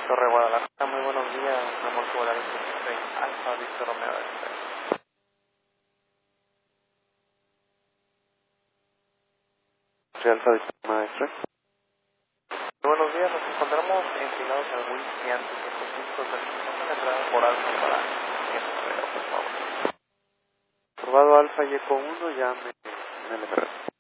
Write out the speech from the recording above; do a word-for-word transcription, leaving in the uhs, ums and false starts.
Torre Guadalajara, muy buenos días, mi amor, Guadalajara, soy Alfa Víctor Romeo. Soy Alfa Víctor Romeo. Muy buenos días, nos encontramos enfilados al whisky antes de estos puntos de la entrada por Alfa para este, por favor. Probado Alfa y Eco uno, llame en el